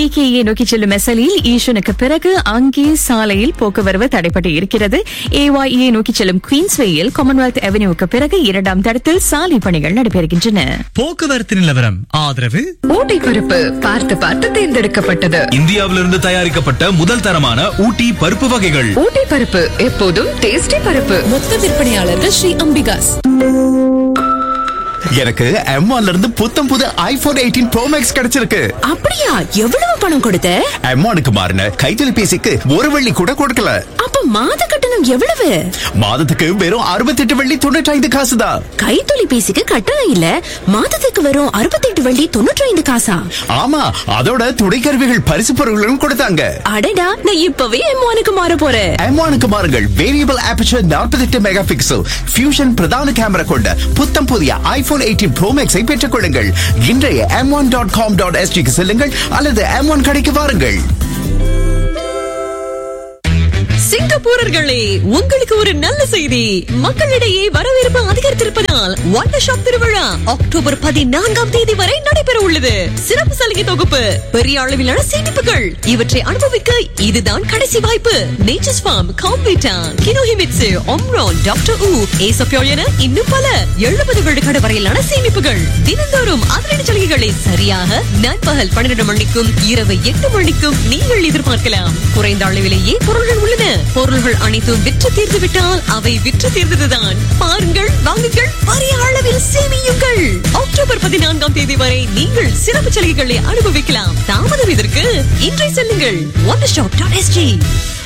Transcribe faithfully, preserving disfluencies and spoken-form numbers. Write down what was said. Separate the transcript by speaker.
Speaker 1: AKA நோக்கி செல்லும் மெசலில் ஈஷனுக்கு பிறகு அங்கே சாலையில் போக்குவரவு தடைப்பட்டு இருக்கிறது. ஏஒய்ஏ நோக்கி செல்லும் குயின்ஸ்வேயில் காமன்வெல்த் அவென்யூவுக்கு பிறகு இரண்டாம் தடத்தில் சாலை பணிகள் நடைபெறுகின்றன.
Speaker 2: போக்குவரத்து நிலவரம் ஆதரவு
Speaker 3: ஊட்டி பருப்பு பார்த்து பார்த்து தேர்ந்தெடுக்கப்பட்டது.
Speaker 4: இந்தியாவிலிருந்து தயாரிக்கப்பட்ட முதல் தரமான ஊட்டி பருப்பு வகைகள்.
Speaker 3: ஊட்டி பருப்பு எப்போதும் டேஸ்டி பருப்பு.
Speaker 5: மொத்த விற்பனையாளர்கள் ஸ்ரீ அம்பிகாஸ்.
Speaker 6: எனக்கு எம் ஒன்ல இருந்து புத்தம் புது ஐபோன் எயிட்டீன் ப்ரோ மேக்ஸ் கிடைச்சிருக்கு.
Speaker 5: அப்படியா? எவ்வளவு பணம் கொடுத்த?
Speaker 6: எம் ஒன்னுக்கு மாறின கைத்தொலைபேசிக்கு ஒரு வெள்ளி கூட கொடுக்கல.
Speaker 5: அப்ப மாத கட்டணம் எவ்வளவு?
Speaker 6: மாதத்துக்கு வெறும் அறுபத்தி எட்டு வெள்ளி தொண்ணூற்றி ஐந்து காசு தான்.
Speaker 5: கைத்தொலைபேசிக்கு கட்டணம் இல்ல, மாதத்துக்கு வெறும் அறுபத்தி எட்டு வெள்ளி தொண்ணூற்றி ஐந்து காசா?
Speaker 6: ஆமா, அதோட துணை கருவிகள் பரிசு பொருட்களும் கொடுத்தாங்க.
Speaker 5: அடடா, நான் இப்பவே எம் ஒன்னுக்கு மாற போறேன்.
Speaker 6: எம் ஒன்னுக்கு மாறுங்கள். வேரியபிள் ஆபர்ச்சர் நாற்பத்தி எட்டு மெகா பிக்சல் ஃபியூஷன் பிரதான கேமரா கொண்ட புத்தம் புதிய ஐபோன் எயிட்டீன் ப்ரோ மேக்ஸை பெற்றுக் கொள்ளுங்கள். இன்றைய M one dot com dot எஸ்டிக்கு செல்லுங்கள் அல்லது எம் ஒன் கடைக்கு வாருங்கள்.
Speaker 7: சிங்கப்பூரர்களே, உங்களுக்கு ஒரு நல்ல செய்தி. மக்களிடையே வரவேற்பு அதிகரித்திருப்பதால் வண்டர் ஷாப் திருவிழா அக்டோபர் பதினான்காம் தேதி வரை நடைபெற உள்ளது. சிறப்பு சலுகை தொகுப்பு, பெரிய அளவிலான சேமிப்புகள் இவற்றை அனுபவிக்க இதுதான் கடைசி வாய்ப்பு. நேச்சர்ஸ் ஃபார்ம், காம்பீட்டா, கினோஹிமிட்சு, ஒம்ரான், டாக்டர் ஊ, ஏசப்பியோல் என இன்னும் பல எழுபது விழுக்காடு வரையிலான சேமிப்புகள். தினந்தோறும் அதிரடி சலுகைகளை சரியாக நண்பகல் பன்னிரண்டு மணிக்கும் இரவு எட்டு மணிக்கும் நீங்கள் எதிர்பார்க்கலாம். குறைந்த அளவிலேயே பொருள்கள் உள்ளன. பொருள்கள் அனைத்தும் விற்று தீர்ந்து விட்டால் அவை விற்று தீர்ந்ததுதான். பாருங்கள், வாங்குங்கள், பெரிய அளவில் சேமியுங்கள். அக்டோபர் பதினான்காம் தேதி வரை நீங்கள் சிறப்பு சலுகைகளை அனுபவிக்கலாம். தாமதம் இதற்கு இன்றை செல்லுங்கள். Wonder shop dot SG.